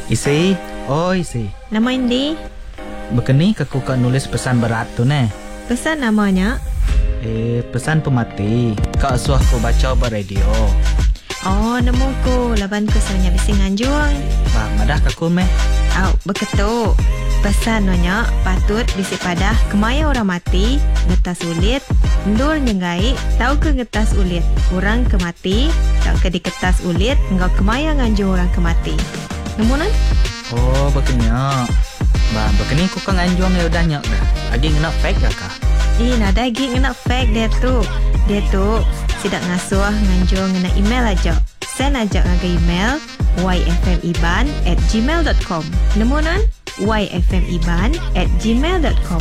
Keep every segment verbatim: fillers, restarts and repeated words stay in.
Isi, oh isi. Nama Indi? Begini aku kan nulis pesan berat tu ne. Pesan namanya? Eh, pesan pemati. Kak suah ko baca ber radio. Oh, nemu ko. Laban ko sebenarnya bising anjuang. Wah, madah kaku meh. Au, beketuk. Pesan nanya patut bisi padah kemaya orang mati, ngetas ulit, ndul nyenggai, tahu ke ngetas ulit. Orang kemati, tak ke diketas ulit, engkau kemaya nganjur orang kemati. Nemu nan? Oh, begini. Bah, begini ku kan anjuang ya udah nyak dah. Lagi ngena fake dah kah? Eh, nada lagi ngena fake dia tu. Dia tu sidak ngasuh nganjur ngena email aja. Send aja ngaga email y f m iban at gmail dot com. Nemu nan? y f m iban at gmail dot com.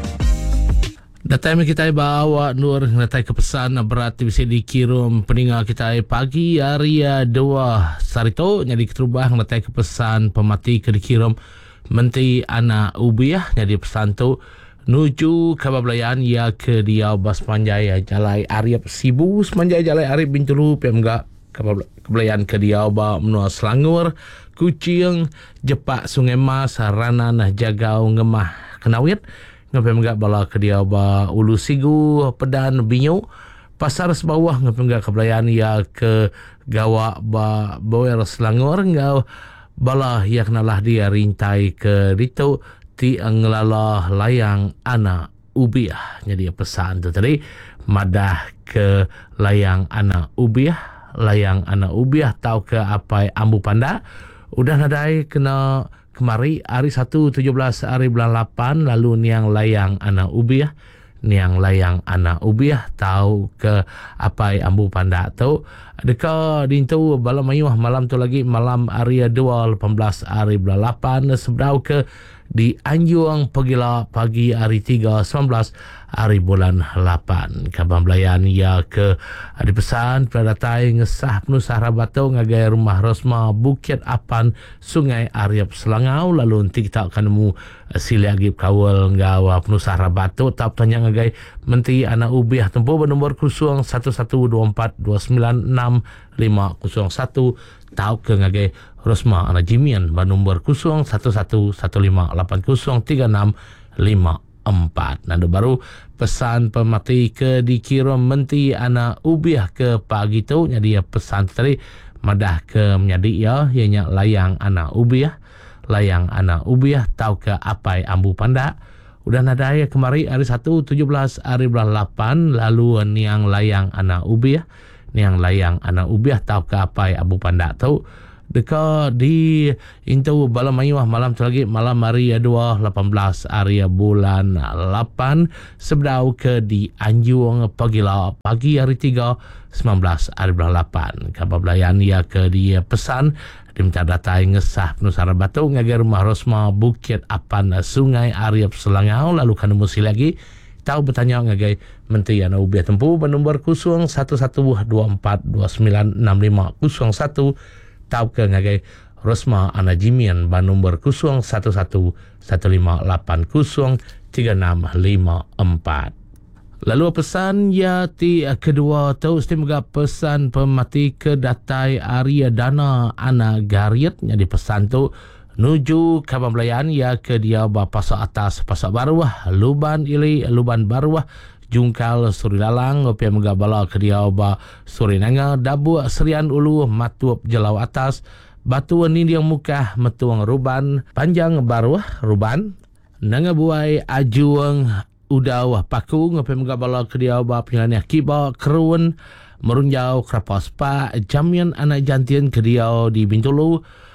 Datai kita bawa nur datai kepesan berarti bisa dikirim peningal kita pagi hari dua sarito jadi keterubah datai kepesan pemati ke dikirim menti anak ubiah jadi pesan tu nuju kabablayan ya ke dia bas manjaya jalai Arif Sibu semanjaya jalai Arif Bintulu pemga kabablayan ke dia ba menua Selangor Kucing Jepak Sungai Mas Ranan Jagau Ngemah Kenawit ngapem enggak bala ke dia ba Ulu Sigu Pedan Binyu Pasar Sebawah ngapem enggak kablayan ya ke Gawak ba Boer Selangor ngau bala ya kenalah dia rintai ke ditu ti ngelala layang anak ubiah jadi pesan tu tadi madah ke layang anak ubiah layang anak ubiah tahu ke apa ambu panda udah nadai kena kemari hari satu tujuh belas hari bulan lapan lalu niang layang anak ubiah niang layang anak ubiah tahu ke apa ambu panda tu deka dintu balam mayuh malam tu lagi malam hari dua lapan belas hari bulan lapan sebdau ke di Anjuang Pegila pagi hari tiga sembilan belas hari bulan lapan kaban belayan ya ke ada pesan pada datai ngesah penusah rabato ngagai rumah Rosma Bukit Apan Sungai Arif Selangau lalu nanti kita akan nemu sili agib kawal ngawa penusah rabato tak tanya ngagai menti anak ubiah tempuh bernombor kosong satu satu dua empat dua sembilan enam lima kosong satu tahu ke ngagai Rosma anak Jimian bernombor kosong satu satu satu lima lapan kosong tiga enam lima empat. Nado baru pesan pemati ke dikirim menti anak ubiah ke pagi tu jadi pesan tadi madah ke menjadi ya ianya layang anak ubiah layang anak ubiah tahu ke apa ambu panda udah nada ya kemari hari satu tujuh belas hari bulan lapan lalu niang layang anak ubiah niang layang anak ubiah tahu ke apa ambu panda tu deka di intu balam mayuah malam tu lagi malam hari dua lapan belas hari bulan lapan sebdau ke di Anjuang Pagila pagi hari tiga sembilan belas hari bulan lapan kabar belayan ya ke dia pesan diminta datai ngesah penusara batu ngagai rumah Rosma Bukit Apan Sungai Arif Selangau lalu kan musi lagi tahu bertanya ngagai menteri anak ubiah tempuh bernombor kosong satu satu dua empat dua sembilan enam lima kosong satu tahu ke ngagai Rosma anak Jimian bernombor kosong satu satu satu lima lapan kosong tiga enam lima empat. Lalu pesan ya ti kedua tu istimewa pesan pemati ke datai Arya Dana anak Gariet jadi pesan tu nuju kaban belayan ya ke dia pasok atas pasok baruah luban ili luban baruah jungkal suri lalang opia megabala ke dia ba suri nanga dabu serian ulu matuap jelau atas batu ni yang muka metuang ruban panjang baruah ruban nanga buai ajuang udaw paku opia megabala ke dia ba pilannya kiba kerun merunjau krapas pa jamian anak jantian ke dia di Bintulu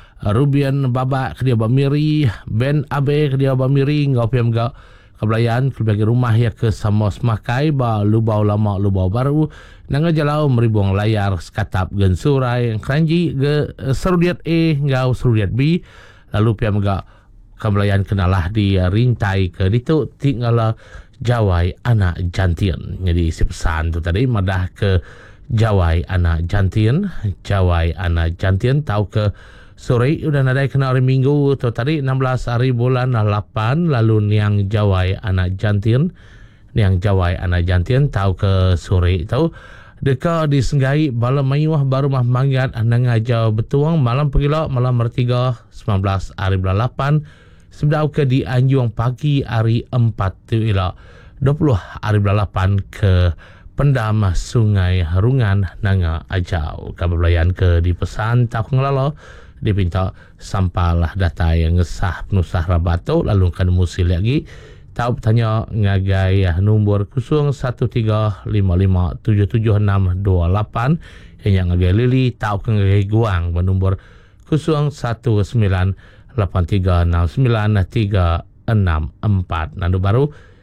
Rubian Baba ke dia Bamiri Ben Abe ke dia Bamiri opia megabala kebelayan ke rumah ya ke Samos Makai ba lubau lama lubau baru nanga jalau meribuang layar sekatap gen surai keranji ge serudiat E ngau serudiat B lalu pia mega kebelayan kenalah di rintai ke ditu tinggal jawai anak jantian jadi si pesan tu tadi madah ke jawai anak jantian jawai anak jantian tahu ke sore udah nadai kena hari minggu tu tadi enam belas hari bulan lapan lalu niang jawai anak jantin niang jawai anak jantin tahu ke sore tahu Deka disenggai bala mayuah baru mah manggat nangajau betuang malam pegila malam bertiga sembilan belas hari bulan lapan sebedau ke di anjuang pagi hari empat tu ila dua puluh hari bulan lapan ke pendam sungai Harungan nanga ajau kabelayan ke di pesan tak ngelalo dipinta sampalah data yang ngesah penusah rabato lalu kan musil lagi tahu bertanya ngagai nombor kosong satu tiga lima lima tujuh tujuh enam dua lapan yang ngagai lili tahu ngagai guang bernombor kosong satu sembilan lapan tiga enam sembilan tiga enam empat nandu baru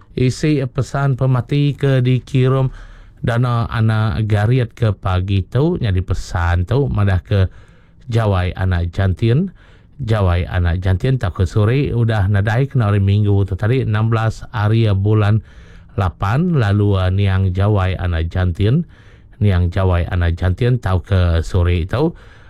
isi pesan pemati ke dikirim dana anak gariat ke pagi tu jadi pesan tu madah ke jawai anak jantin jawai anak jantin tak ke sore udah nadai kena hari minggu tu tadi enam belas hari bulan lapan lalu uh, niang jawai anak jantin niang jawai anak jantin tahu ke sore itu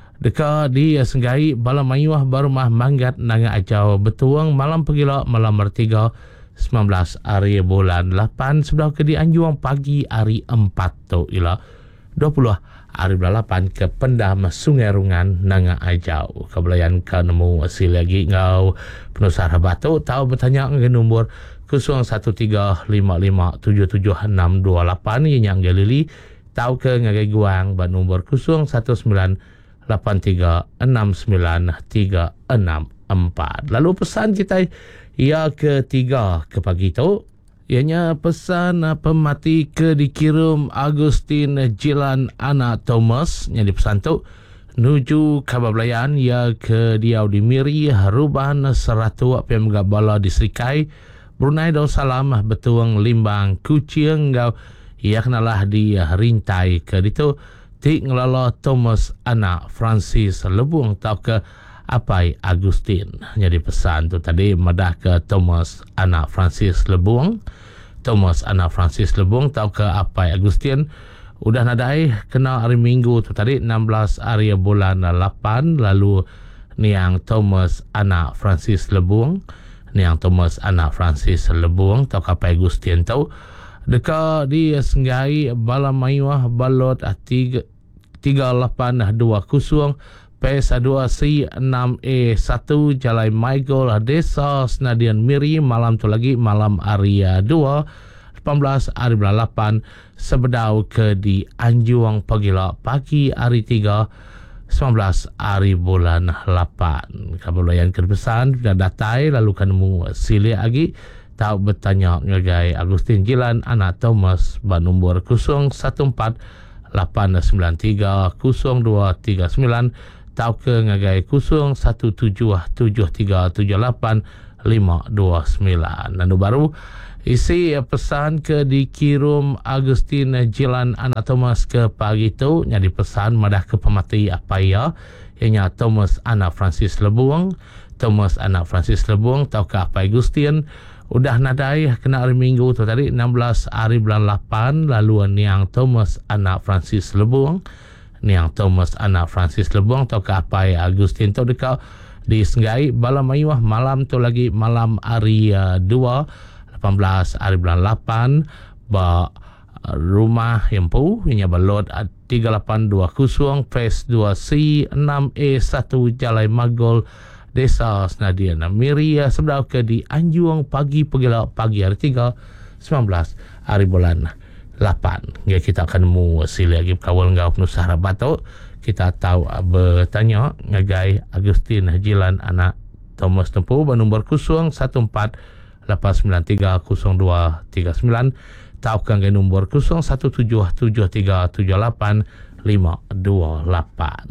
deka di uh, senggai bala mayuah baru mah manggat nanga ajau betuang malam pegila malam bertiga sembilan belas hari bulan lapan sebelah ke di anjuang pagi hari empat tu ila dua puluh hari bulan lapan ke pendam sungai Rungan nanga ajau kabelayan ke nemu hasil lagi ngau penusah batu tahu bertanya ke nombor kosong satu tiga lima lima tujuh tujuh enam dua lapan yang galili tahu ke ngagai guang ban nombor kosong satu sembilan lapan tiga enam sembilan tiga enam empat lalu pesan kita ia ketiga ke pagi tu ianya pesan pemati ke dikirim Agustin Jilan Ana Thomas yang dipesan tu nuju kabablayan ia ke diau di Miri Haruban Seratu apa yang menggabala di Serikai Brunei Darussalam betuang Limbang Kucing ngau ia kenalah di Rintai ke ditu ti ngelala Thomas Ana Francis Lebung tau ke Apai Agustin jadi pesan tu tadi madah ke Thomas anak Francis Lebuang Thomas anak Francis Lebuang tahu ke Apai Agustin udah nadai kena hari minggu tu tadi enam belas hari bulan lapan lalu niang Thomas anak Francis Lebuang niang Thomas anak Francis Lebuang tahu ke Apai Agustin tahu deka di senggai bala mayuah balot tiga lapan dua kosong P S dua C enam E satu Jalai Michael Desa Senadian Miri malam tu lagi malam hari dua lapan belas hari bulan lapan sebedau ke di Anjuang pagila pagi hari tiga sembilan belas hari bulan lapan kabelayan kebesaran dah datai lalu kan mu sili lagi tahu bertanya ngagai Agustin Jilan anak Thomas ban nombor kosong satu empat lapan sembilan tiga kosong dua tiga sembilan tahu ke ngagai kosong satu tujuh tujuh tiga tujuh lapan lima dua sembilan nandu baru isi pesan ke dikirim Agustin Jilan anak Thomas ke pagi tu jadi pesan madah ke pemati apa ya ianya Thomas anak Francis Lebuang Thomas anak Francis Lebuang tahu ke apa Agustin udah nadai kena hari minggu tu tadi enam belas hari bulan lapan lalu niang Thomas anak Francis Lebuang niang Thomas anak Francis Lebuang tau ke Apai Agustin tau dekat di senggai bala mayuah malam tu lagi malam hari uh, dua lapan belas hari bulan lapan ba uh, rumah Hempu inya balot uh, tiga lapan dua kosong Phase dua C enam E satu Jalai Magol Desa Senadian Miri sebedau ke di Anjuang pagi pegila pagi hari tiga sembilan belas hari bulan lapan. Ya, kita akan mu sila lagi kawal ngau penusah rabato. Kita tahu bertanya ngagai Agustin Jilan anak Thomas Tempu bernombor kosong satu empat lapan sembilan tiga kosong dua tiga sembilan tahu kan nombor kosong satu tujuh tujuh tiga tujuh lapan lima dua lapan.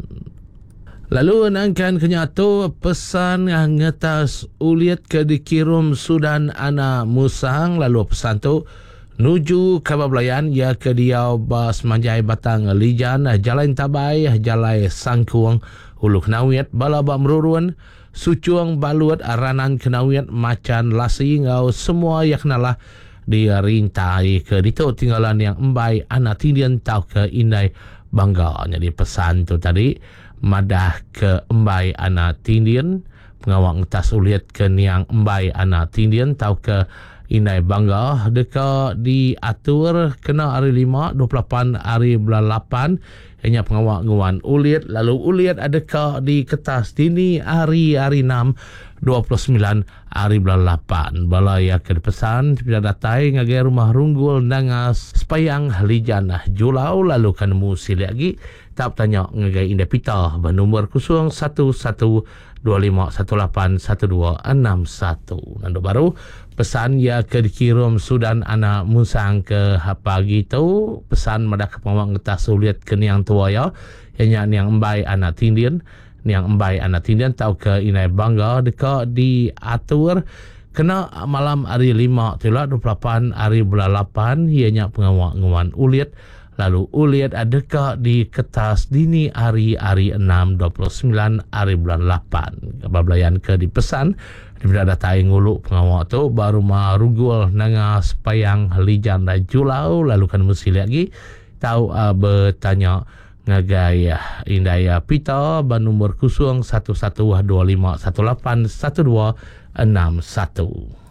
Lalu nangkan kenyato pesan yang ngetas uliat ke dikirim Sudan anak Musang lalu pesan tu nuju kabablayan ya ke diau bas manjai batang lijan jalan tabai jalai sangkuang ulu kenawiat balaba merurun sucuang baluat aranan kenawiat macan lasi ngau semua yak nalah dia rintai ke dito tinggalan yang embai anak tindian tau ke indai bangga. Jadi pesan tu tadi madah ke embai anak tindian pengawang tas uliat ke niang embai anak tindian tau ke Indai bangga dekat diatur kena hari lima dua puluh lapan hari bulan lapan hanya pengawal nguan uliat lalu uliat adakah di kertas dini hari hari enam dua puluh sembilan hari bulan lapan balai akan pesan tidak datai ngagai rumah runggul nangas sepayang lijanah julau lalu kan musi lagi tak tanya ngagai indah pita bernomor kosong satu satu dua lima satu lapan satu dua enam satu nando baru pesan ya ke dikirim sudan anak musang ke pagi tu pesan madah ke pengawak ngetas sulit ke niang tua ya hanya niang embai anak tindian niang embai anak tindian tau ke inai bangga dekat diatur kena malam hari lima tu lah dua puluh lapan hari bulan lapan ianya pengawak nguan uliat lalu uliat adakah di kertas dini hari hari enam dua puluh sembilan hari bulan lapan kebablayan ke dipesan daripada datai nguluk pengawak tu baru marugul nanga sepayang lijan dan julau lalu kan mesti lagi tahu uh, bertanya ngagai indaya pita bernomor kosong satu satu dua lima satu lapan satu dua enam satu.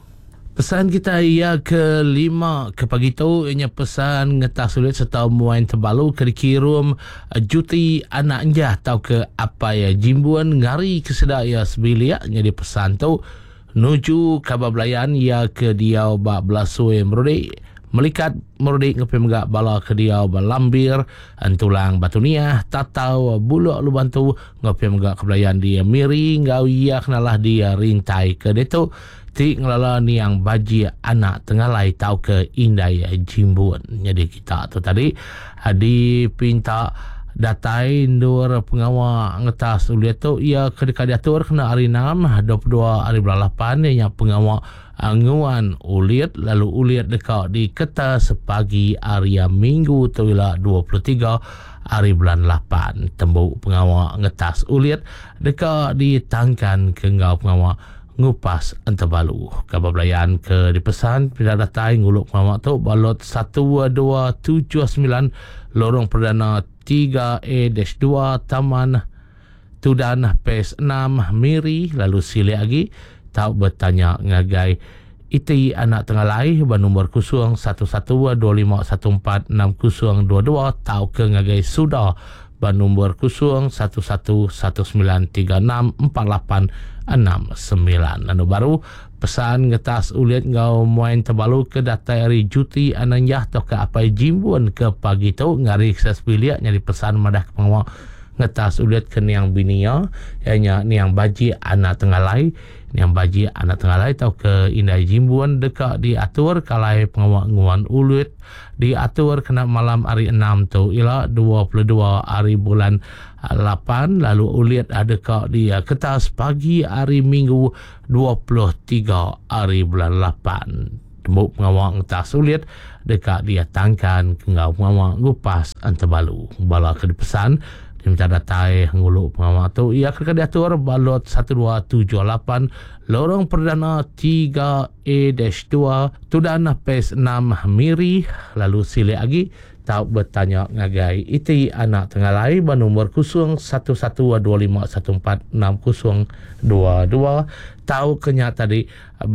Pesan kita ia ke lima ke pagi tu ianya pesan ngetas sulit serta muain terbalu ke dikirim juti anak njah tau ke apa ya jimbuan ngari kesedaya sebilia jadi pesan tu nuju kabablayan ia ke diau bak belasui merudik melikat merudik ngapi megak bala ke diau balambir antulang batuniah tatau buluk luban tu ngapi megak kablayan dia miri ngau ia kenalah dia rintai ke detu ti ngelala ni yang baji anak tengalai tau ke indai jimbuan jadi kita tu tadi adi pinta datai ndur pengawal ngetas uliat tu ia kedekat diatur kena hari enam dua puluh dua hari bulan lapan yang pengawal nguan uliat lalu uliat dekat di kertas pagi hari minggu tu ialah dua puluh tiga hari bulan lapan tembuk pengawal ngetas uliat dekat ditangkan ke ngau pengawal ngupas antabalu kabablayan ke dipesan tidak datai nguluk pengawal tu balot satu dua tujuh sembilan lorong perdana tiga A dua Taman Tudan Pes enam Miri lalu sili lagi tahu bertanya ngagai iti anak tengah laih bernomor kosong satu satu dua lima satu empat enam kosong dua dua tahu ke ngagai sudah bernomor kosong satu satu satu sembilan tiga enam empat lapan enam sembilan anu baru pesan ngetas uliat ngau muain terbalu ke data hari juti ananjah atau ke apa jimbuan ke pagi tu ngari ses bilik nyari pesan madah ke pengawal ngetas uliat ke niang binia hanya niang baji anak tengah lai niang baji anak tengah lai tau ke indai jimbuan dekat diatur kalai pengawal nguan uliat diatur kena malam hari enam tu ialah dua puluh dua hari bulan lapan lalu uliat adakah dia kertas pagi hari minggu dua puluh tiga hari bulan lapan tembuk pengawal ngetas uliat dekat dia tangkan ke ngau pengawal ngupas antabalu bala ke dipesan diminta datai nguluk pengawal tu ia akan diatur balot satu dua tujuh lapan lorong perdana tiga A dua Tudan Pes enam Miri lalu sili lagi tahu bertanya ngagai iti anak tengah lai bernomor kosong satu satu dua lima satu empat enam kosong dua dua tahu kenya tadi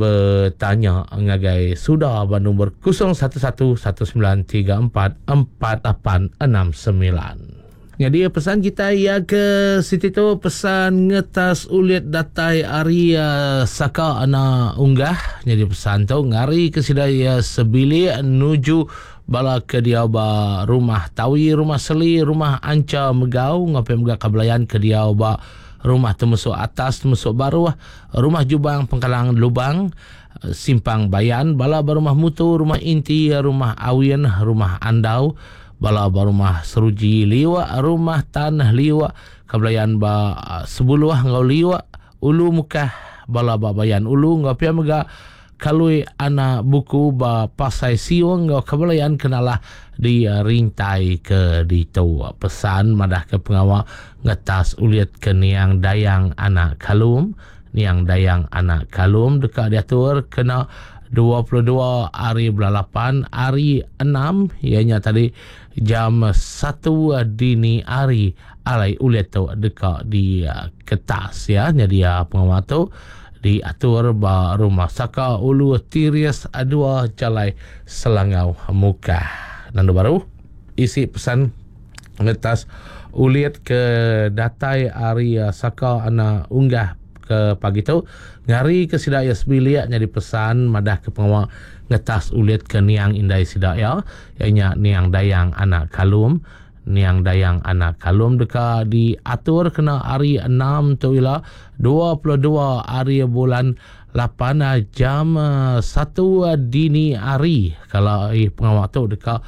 bertanya ngagai sudah bernomor kosong satu satu satu sembilan tiga empat empat lapan enam sembilan. Jadi pesan kita ya ke situ tu pesan ngetas ulit datai area saka ana unggah jadi pesan tu ngari ke sidaya sebili nuju bala ke dia ba rumah tawi rumah seli rumah anca megau ngapai mega kablayan ke dia ba rumah temusuk atas temusuk baru rumah jubang pengkalang lubang simpang bayan bala ba rumah mutu rumah inti rumah awin rumah andau bala ba rumah seruji liwa rumah tanah liwa kablayan ba sebuluh ngau liwa ulu mukah bala ba bayan ulu ngapai mega kalui anak buku ba pasai siung ngau kabalayan kenalah di rintai ke ditu pesan madah ke pengawal ngetas uliat ke niang dayang anak kalum niang dayang anak kalum dekat diatur kena dua puluh dua hari bulan lapan hari enam ianya tadi jam satu dini hari alai uliat tu dekat di kertas ya jadi pengawal tu diatur ba rumah saka ulu Tirias Adua Jalai Selangau Muka. Nando baru isi pesan ngetas uliat ke datai Arya Saka ana unggah ke pagi tu ngari ke sidaya sebilia jadi pesan madah ke pengawal ngetas uliat ke niang indai sidaya ianya niang dayang anak kalum niang dayang anak kalum deka diatur kena hari enam tu ila dua puluh dua hari bulan lapan jam satu dini hari kalau eh, pengawal tu deka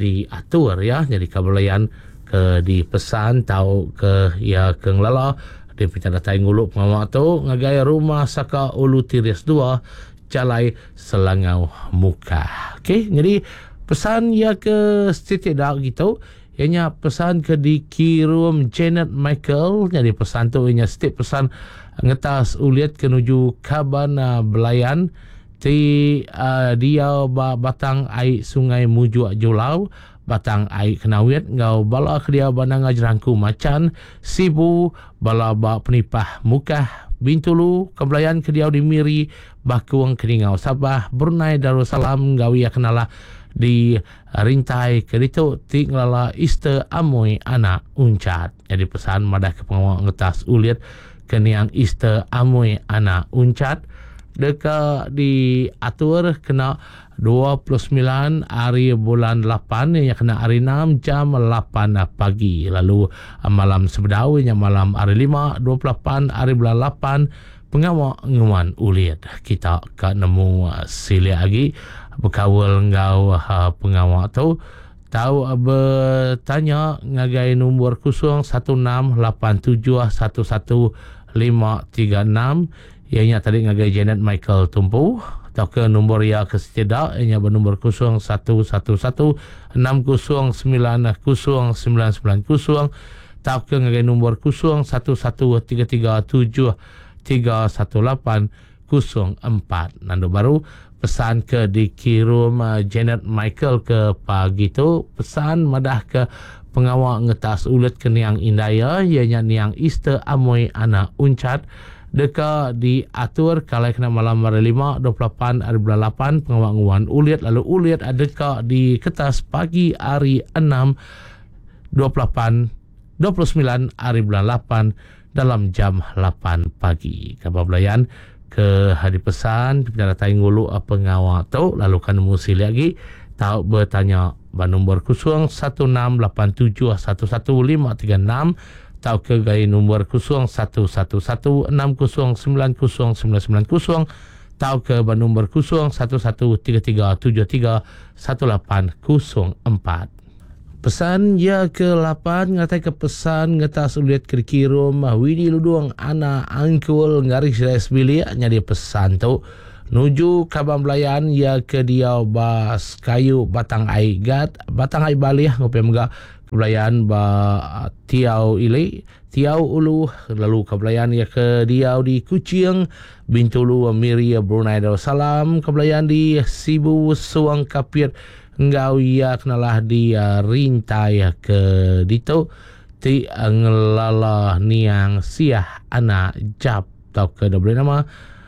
diatur ya jadi kabelayan ke di pesan tau ke ya ke ngelala di pindah datai nguluk pengawak tu ngagaya rumah saka ulu Tirias dua Jalai Selangau Muka. Okey, jadi pesan ya ke setiap dak gitu ianya pesan ke dikirim Janet Michael jadi pesan tu ianya setiap pesan ngetas uliat kenuju Kabana Belayan ti uh, dia ba batang air sungai Mujuk Julau batang air kenawit ngau bala kedia banang ajarangku macan sibu bala ba penipah Mukah Bintulu Kebelayan kedia dimiri bakuang keningau Sabah Brunei Darussalam gawi kenala di rintai kedito ti nglala Easter Amoy anak uncat jadi pesan madah ke pengawal ngetas uliat keniang Easter Amoy anak uncat deka diatur kena dua puluh sembilan hari bulan lapan yang kena hari enam jam lapan pagi lalu malam sebedau yang malam hari lima dua puluh lapan hari bulan lapan pengawal nguan uliat kita ka nemu silia lagi berkawal ngau uh, pengawal tu tahu bertanya ngagai nombor kosong satu enam lapan tujuh satu satu lima tiga enam ianya tadi ngagai Janet Michael Tumpu atau ke nombor ya ke setidak ianya bernombor kosong satu satu satu enam kosong sembilan kosong sembilan sembilan kosong atau ke ngagai nombor kosong satu satu tiga tiga tujuh tiga satu lapan kosong empat. Nando baru pesan ke dikirim uh, Janet Michael ke pagi tu pesan madah ke pengawal ngetas ulet ke niang indaya ianya niang Easter Amoy anak uncat deka diatur kalau kena malam hari lima dua puluh lapan hari bulan lapan pengawal nguan uliat lalu uliat adeka di ketas pagi hari enam dua puluh lapan dua puluh sembilan hari bulan lapan dalam jam lapan pagi kabablayan ke hari pesan pindah datai ngulu pengawal tu lalu kan musi lagi tahu bertanya nombor kosong satu enam lapan tujuh satu satu lima tiga enam tahu ke gaya nombor kosong satu satu satu enam kosong sembilan kosong sembilan sembilan kosong tahu ke nombor kosong satu satu tiga tiga tujuh tiga satu lapan kosong empat. Pesan ya ke lapan ngatai ke pesan ngetas uliat kirim Widi Luduang anak angkul ngaris res bilik nyadi pesan tu nuju Kabang Belayan ya ke dia bas kayu batang aigat batang ai balih ngopi mega Kebelayan ba tiau ile tiau ulu lalu Kebelayan ya ke dia di Kucing Bintulu Miri Brunei Darussalam Kebelayan di Sibu Suang Kapir ngau ya kenalah dia rintai ke dito ti ngelala niang siah anak jap tau ke double nama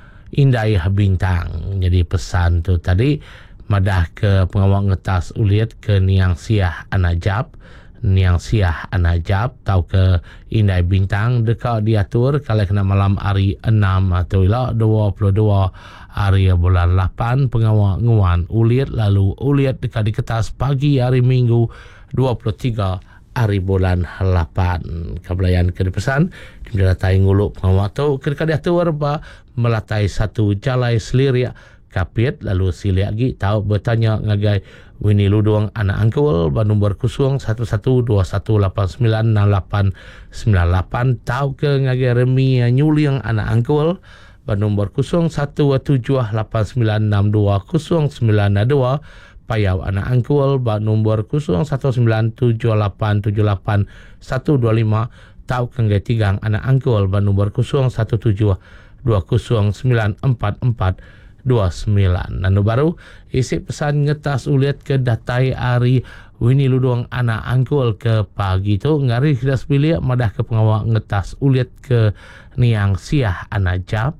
Indai Bintang. Jadi pesan tu tadi madah ke pengawal ngetas uliat ke niang siah anak jap niang siah anak jap tau ke Indai Bintang dekat diatur kalau kena malam hari enam atau ila dua puluh dua hari bulan lapan pengawal nguan uliat lalu uliat dekat di ketas pagi hari Minggu dua puluh tiga hari bulan lapan kabelayan ke pesan di datai nguluk pengawal tu ketika diatur ba melatai satu jalai seliria kapit lalu sili lagi tahu bertanya ngagai Wini Luduang anak angkul ba nombor kosong satu satu dua satu lapan sembilan enam lapan sembilan lapan tahu ke ngagai Remi Nyuliang anak angkul ba nombor kosong satu tujuh lapan sembilan enam dua kosong sembilan dua payau anak angkul ba nombor kosong satu sembilan tujuh lapan tujuh lapan satu dua lima tahu ke ngagai Tigang anak angkul ba nombor kosong satu tujuh dua kosong sembilan empat empat dua sembilan. Nando baru isi pesan ngetas uliat ke datai hari Wini Luduang anak angkul ke pagi tu ngari hidas bilik madah ke pengawal ngetas uliat ke niang siah anak jap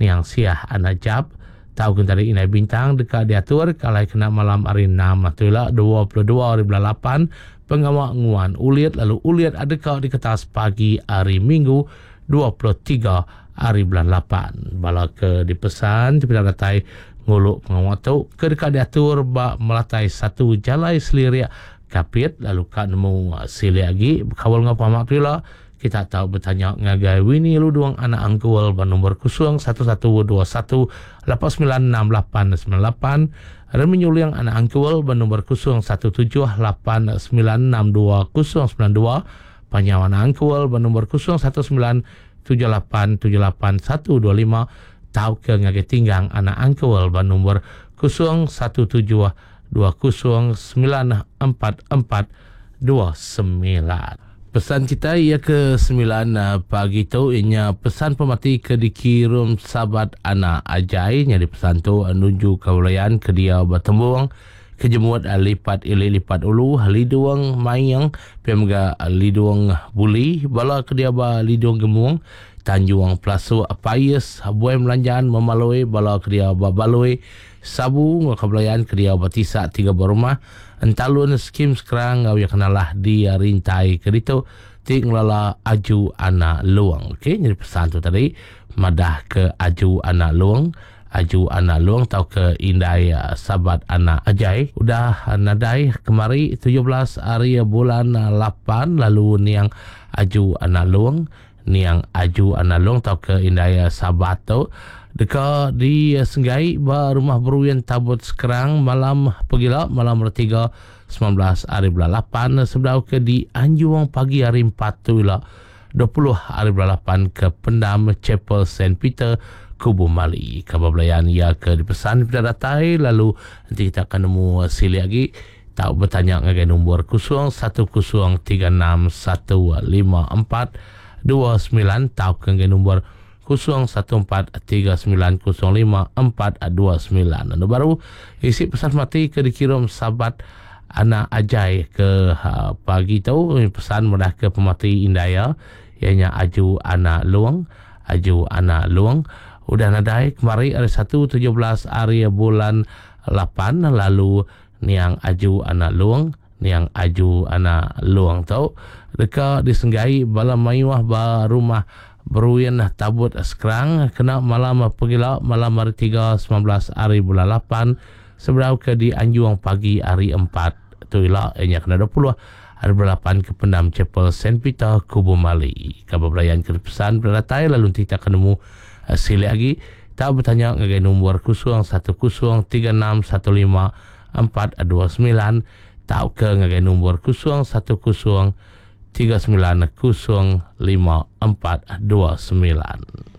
niang siah anak jab tahu kan tadi inai bintang dekat diatur kalau kena malam hari enam itulah dua puluh dua hari bulan lapan pengawak nguan uliat lalu uliat adakah di kertas pagi hari Minggu dua puluh tiga hari bulan lapan bala ke dipesan daripada datai nguluk pengawak tu ke dekat diatur bak melatai satu jalai selirik kapit lalu kat nemu sili lagi kawal ngapa makrilah kita tahu bertanya ngagai Winnie Luduang anak angkul bernomor kosong satu satu dua satu lapan sembilan enam lapan sembilan lapan Remi Yuliang anak angkul bernomor kosong satu tujuh lapan sembilan enam dua kosong sembilan dua Panyawan angkul bernomor kosong satu sembilan tujuh lapan tujuh lapan satu dua lima tahu ke ngagai tinggang anak angkul bernomor kosong satu tujuh dua kosong sembilan empat empat dua sembilan. Pesan kita ia ke sembilan uh, pagi tu ianya pesan pemati ke dikirim sahabat anak ajai nya di pesan tu menuju kawalan ke dia bertembung kejemut uh, lipat ili lipat ulu liduang mayang pemga uh, liduang buli bala ke dia ba liduang gemung Tanjung Plasu Payes buai melanjan memalui bala ke dia ba baloi sabu ngakablayan ke dia batisa tiga berumah entalun skim sekarang ngau ya kenalah dia rintai ke itu tinglala aju anak luang. Okey, jadi pesan tu tadi madah ke aju anak luang aju anak luang tau ke indai uh, sahabat anak ajai udah uh, nadai kemari tujuh belas hari bulan uh, lapan lalu niang aju anak luang niang aju anak luang tau ke indai uh, sahabat tu dekat di uh, Senggai ba rumah beruyan tabut sekarang malam pegila malam bertiga sembilan belas hari bulan lapan sebelah ke di Anjuang pagi hari empat tu lah dua puluh hari bulan lapan ke Pendam Chapel Saint Peter Kubu Mali kabablayan ia ke dipesan pada datai lalu nanti kita akan nemu sili lagi tak bertanya ngagai nombor kosong satu kosong tiga enam satu lima empat dua sembilan tahu ke ngagai nombor kosong satu empat tiga sembilan kosong lima empat dua sembilan. Dan baru isi pesan mati ke dikirim sahabat anak ajai ke uh, pagi tu pesan mudah ke pemati indaya ianya aju anak luang aju anak luang udah nadai kemari hari satu tujuh belas hari bulan lapan lalu niang aju anak luang niang aju anak luang tu dekat disenggai bala mayuah ba rumah beruyan tabut sekarang kena malam pegila malam hari tiga sembilan belas hari bulan lapan sebelah ke di Anjuang pagi hari empat tu ilah ianya kena dua puluh hari bulan lapan ke Pendam Chapel Saint Peter Kubu Mali kabablayan ke pesan beratai lalu kita akan nemu uh, sili lagi tak bertanya ngagai nombor kosong satu kosong tiga enam satu lima empat dua sembilan tak ke ngagai nombor kosong satu kosong tiga sembilan kosong lima empat dua sembilan.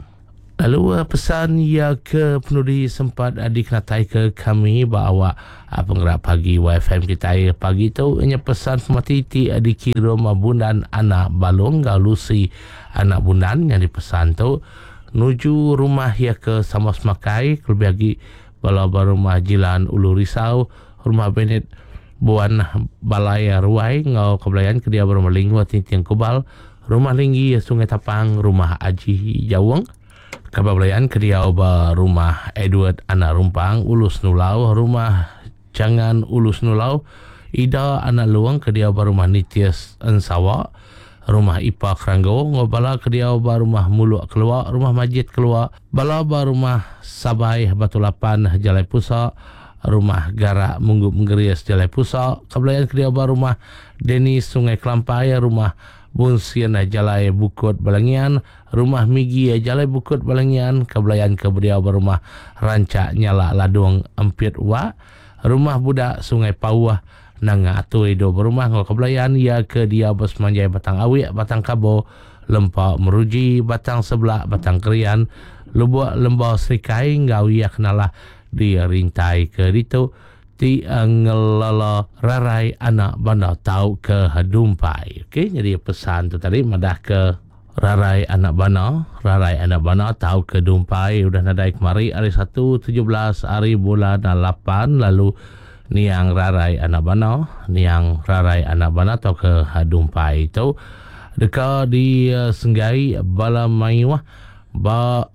Lalu uh, pesan ia ke penudi sempat uh, dikenatai ke kami bahawa uh, penggerak pagi Y F M kita pagi tu hanya pesan semati ti uh, dikirim uh, bundan anak balong galusi anak bundan yang dipesan tu nuju rumah ia ke sama semakai lebih lagi bala rumah Jilan Ulu Risau rumah Benet Buan Balai Ruai ngau kebelayan ke dia berumah Linggu Tintiang Kubal rumah Linggi Sungai Tapang rumah Aji Jawang kabablayan ke dia oba rumah Edward anak Rumpang Ulus Nulau rumah Jangan Ulus Nulau Ida anak Luang ke dia oba rumah Nitias Ensawa rumah Ipa Keranggo ngobala ke dia oba rumah Muluk keluar rumah Majid keluar bala oba rumah Sabai Batu Lapan Jalai Pusa rumah Garak Munggup Menggerias Jalai Pusa kabablayan ke dia oba rumah Denis Sungai Kelampai rumah Bunsian Jalai Bukut Balangian rumah Migi Jalai Bukut Balangian kabelayan ke beliau berumah Rancak Nyala Ladung Empit Wa rumah Budak Sungai Pauah Nanga Atui do berumah ngau kabelayan ia ke dia bos manjai Batang Awik Batang Kabo Lempak Meruji Batang Sebelah Batang Kerian Lubuk Lembau Serikai ngau ia kenalah dia rintai ke itu ti ngelala rarai anak bana tau ke Dumpai. Okey, jadi pesan tu tadi madah ke rarai anak bana, rarai anak bana tau ke Dumpai udah nadai kemari hari satu tujuh belas hari bulan lapan lalu niang rarai anak bana, niang rarai anak bana tau ke Dumpai itu dekat di uh, Senggai Bala Maiwah ba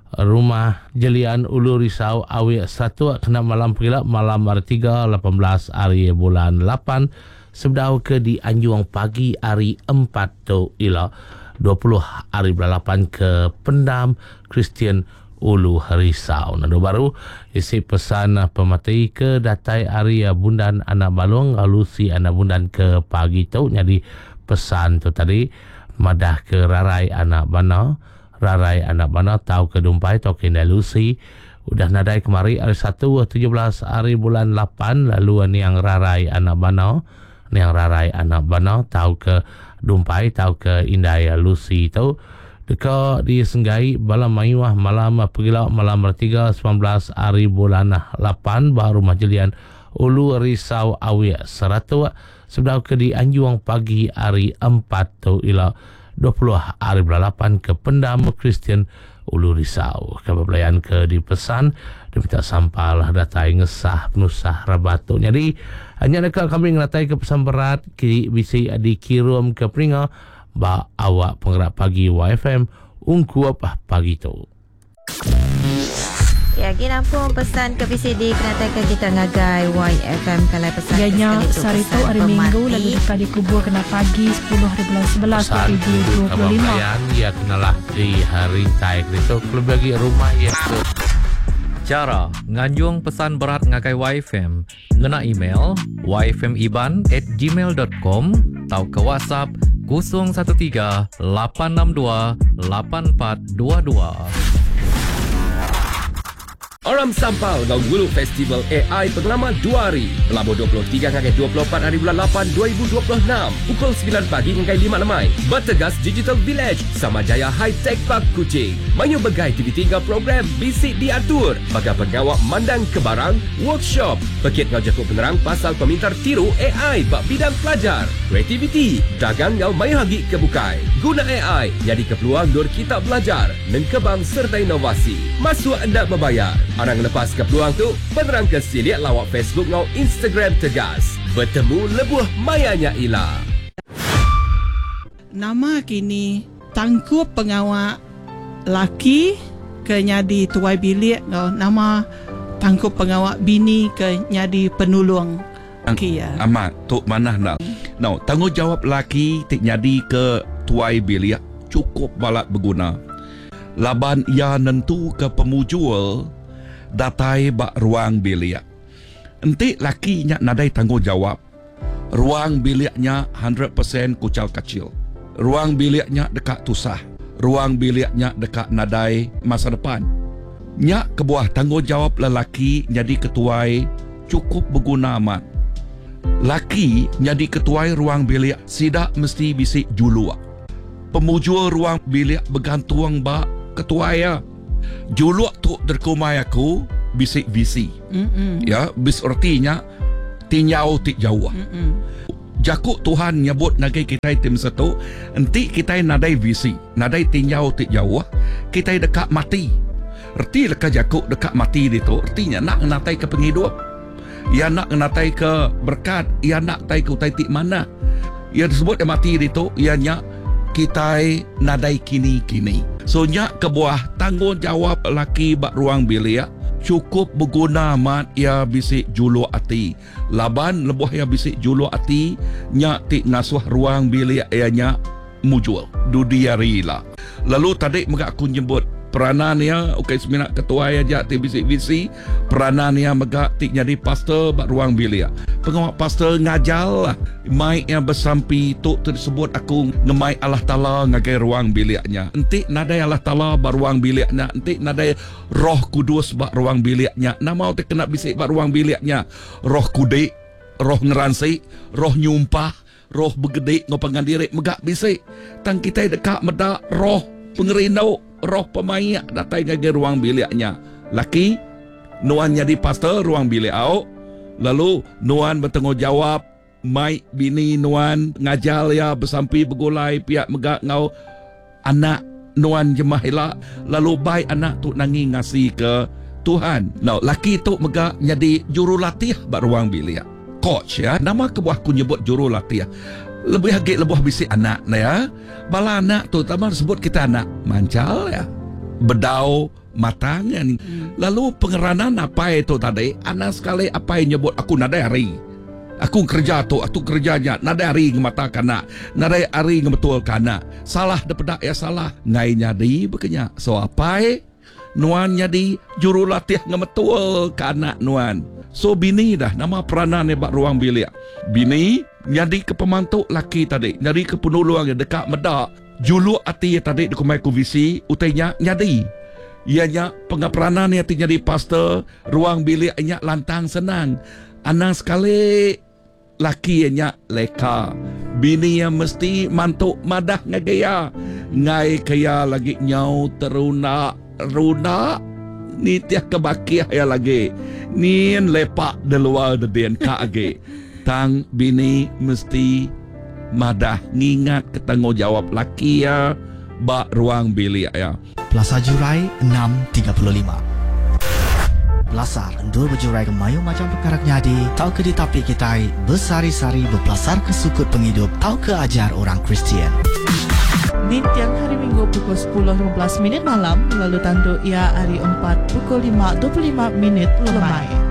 Rumah Jelian Ulu Risau Awi satu kena malam pegila malam hari tiga lapan belas hari bulan lapan sebdau ke di Anjuang pagi hari empat tu ila dua puluh hari bulan lapan ke Pendam Kristian Ulu Risau. Nado baru isi pesan pemati ke datai Arya Bundan anak balong alusi anak bundan ke pagi tu jadi pesan tu tadi madah ke rarai anak bana rarai anak bana tahu ke dumpai tau ke Lucy udah nadai kemari hari satu tujuh belas hari bulan lapan lalu ni yang rarai anak bana ni yang rarai anak bana tahu ke dumpai tahu ke Indaya Lucy tu dekat di Senggai malam mayuah malam pegila malam tiga sembilan belas hari bulan lapan baru majelian Ulu Risau Awi seratus sebelum ke di Anjuang pagi hari empat tu ila dua puluh hari bulan lapan ke Pendam Kristian Ulu Risau. Kebelayan ke dipesan diminta sampailah datai ngesah penusah rabatu. Jadi hanya dekat kami ngelatai ke pesan berat ki bisi dikirim ke peringa ba awak penggerak pagi Y F M ungku apa pagi tu. Ya, gini nampung pesan ke B C D kenatakan kita ngagai Y F M kalau pesan Ianya sehari tu hari Minggu lalu dekat dikubur kena pagi sepuluh hari bulan sebelas dua ribu dua puluh lima. Ya kenalah di hari taik itu kalau bagi rumah ya tu. Cara nganjung pesan berat ngagai Y F M ngena email y f m iban at gmail dot com atau ke WhatsApp kosong satu tiga lapan enam dua lapan empat dua dua. Orang Sampau Gaung Gulu Festival A I Pengalaman dua hari Selama dua puluh tiga hingga dua puluh empat hari bulan lapan dua ribu dua puluh enam pukul sembilan pagi hingga lima lemai Bertegas Digital Village Samajaya High Tech Park Kuching Manyu begai T V tiga program bisik diatur Bagai pengawak mandang kebarang Workshop Pekit ngau jakut penerang pasal pemintar tiru A I bak bidang pelajar Kreativiti Dagang ngau mayu hagi kebukai Guna A I jadi kepeluang dur kita belajar Nengkebang serta inovasi Masuk anda membayar Orang lepas ke peluang tu, penerang ke siliat lawak Facebook ngau Instagram tegas. Bertemu lebuh mayanya ila. Nama kini tangkup pengawak laki ke nyadi tuai bilik ngau nama tangkup pengawak bini ke nyadi penulung. Okay, ya. Amat, tok manah nak. Now, tanggungjawab laki tik nyadi ke tuai bilik cukup balak berguna. Laban ia nentu ke pemujul datai bak ruang bilik. Entik lakinya nadai tanggungjawab. Ruang biliknya one hundred percent kucal kecil. Ruang biliknya dekat tusah. Ruang biliknya dekat nadai masa depan. Nyak kebuah tanggungjawab lelaki jadi ketuai cukup berguna amat. Laki jadi ketuai ruang bilik sidak mesti bisik julua. Pemujul ruang bilik bergantung bak ketuai ya. Juluk tu terkumai aku bisik visi. Mm-mm. Ya, bis artinya tinyau tik jauh. Mm-mm. Jakuk Tuhan nyebut nagai kita tim satu, enti kita nadai visi, nadai tinyau tik jauh, kita dekat mati. Erti leka jakuk dekat mati itu, artinya nak natai ke penghidup. Ya nak natai ke berkat, ya nak tai ke utai tik mana. Ya disebut mati itu, ianya kita nadai kini-kini. So nyak kebuah tanggungjawab laki bak ruang bilik cukup berguna amat ia bisik julu hati. Laban lebuh ia bisik julu hati nyak tik ngasuh ruang bilik ianya mujul dudiari lah. Lalu tadi mega aku nyebut peranan ia okey semina ketua aja tik bisik visi peranan ia mega tik jadi pastor bak ruang bilik. Pengawak pastor ngajal lah mai yang bersampi tu tersebut aku ngemai Allah Ta'ala ngagai ruang biliknya. Entik nadai Allah Ta'ala bak ruang biliknya. Entik nadai Roh Kudus bak ruang biliknya. Nama tu kena bisik bak ruang biliknya. Roh kudik, roh ngeransi, roh nyumpah, roh begede ngopangan diri megak bisik. Tang kita dekat medak roh pengerindau, roh pemayak datai ngagai ruang biliknya. Laki nuan jadi pastor ruang bilik au. Lalu nuan bertanggungjawab mai bini nuan ngajal ya bersampi bergulai pihak megak ngau anak nuan jemah elak lalu baik anak tu nangi ngasih ke Tuhan. Now laki tu megak jadi jurulatih bak ruang bilik. Coach ya, nama kebuah ku nyebut jurulatih. Lebih hagik lebuh bisik anak na ya. Bala anak tu tambah sebut kita anak mancal ya. Bedau matangan. Lalu pengeranan apa itu tadi? Anak sekali apa yang nyebut aku nadai hari. Aku kerja tu, aku kerjanya nadai hari ngemata kana, nadai hari ngebetul kana. Salah daripada ya salah. Ngai nyadi bekenya. So apa eh? Nuan nyadi jurulatih ngebetul kana nuan. So bini dah nama peranan bak ruang bilik. Bini nyadi ke pemantuk laki tadi, nyadi ke penolong yang dekat medak. Julu ati tadi di kumai kuvisi utainya nyadi. Ianya pengaperanan yang nyadi pastor ruang bilik nya lantang senang. Anang sekali laki nya leka. Bini yang mesti mantuk madah ngagaya. Ngai kaya lagi nyau teruna runa. Ni tiak kebakiah ya lagi. Nien lepak di luar den ka age. Tang bini mesti madah ngingat ke tanggungjawab laki ya bak ruang bilik ya. Plaza Jurai enam tiga puluh lima. Belasar endur berjurai ke mayu macam perkara nyadi. Tau ke ditapi kitai bersari-sari berpelasar ke sukut penghidup. Tau ke ajar orang Kristian. Di tiang hari Minggu pukul sepuluh lima belas minit malam, lalu tanduk ia hari empat pukul lima dua puluh lima minit lemai.